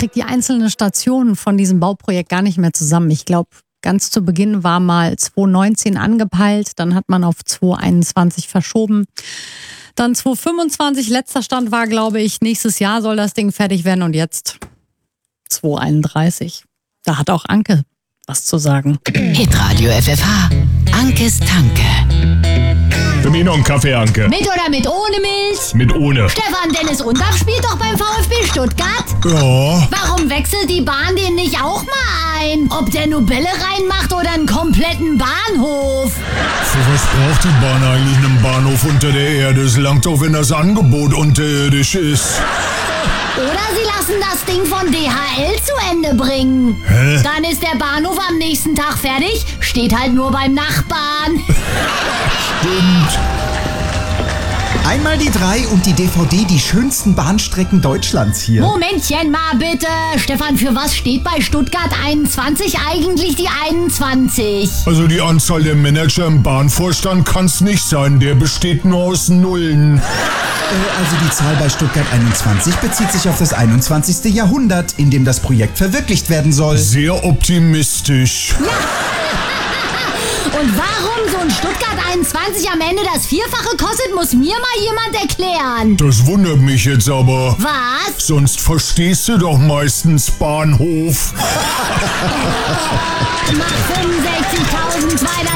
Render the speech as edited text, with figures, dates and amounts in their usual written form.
kriege die einzelnen Stationen von diesem Bauprojekt gar nicht mehr zusammen. Ich glaube, ganz zu Beginn war mal 2019 angepeilt, dann hat man auf 2021 verschoben. Dann 2025, letzter Stand war, glaube ich, nächstes Jahr soll das Ding fertig werden und jetzt 2031. Da hat auch Anke was zu sagen. Hitradio FFH. Ankes Tanke. Für mich noch einen Kaffee, Anke. Mit oder mit ohne Milch? Mit ohne. Stefan, Dennis Undaff spielt doch beim VfB Stuttgart. Ja. Warum wechselt die Bahn den nicht auch mal ein? Ob der nur Bälle reinmacht oder einen kompletten Bahnhof? Für was braucht die Bahn eigentlich einen Bahnhof unter der Erde? Es langt doch, wenn das Angebot unterirdisch ist. Oder sie lassen das Ding von DHL zu Ende bringen. Hä? Dann ist der Bahnhof am nächsten Tag fertig, steht halt nur beim Nachbarn. Stimmt. Einmal die 3 und die DVD Die schönsten Bahnstrecken Deutschlands hier. Momentchen mal bitte. Stefan, für was steht bei Stuttgart 21 eigentlich die 21? Also die Anzahl der Manager im Bahnvorstand kann's nicht sein. Der besteht nur aus Nullen. Also die Zahl bei Stuttgart 21 bezieht sich auf das 21. Jahrhundert, in dem das Projekt verwirklicht werden soll. Sehr optimistisch. Und warum so ein Stuttgart 21 am Ende das Vierfache kostet, muss mir mal jemand erklären. Das wundert mich jetzt aber. Was? Sonst verstehst du doch meistens Bahnhof. Mach 65.200